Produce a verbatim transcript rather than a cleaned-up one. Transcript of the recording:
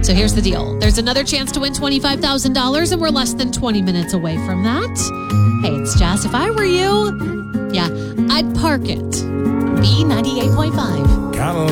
So here's the deal. There's another chance to win twenty-five thousand dollars, and we're less than twenty minutes away from that. Hey, it's Jess. If I were you, yeah, I'd park it. B ninety-eight point five. Kinda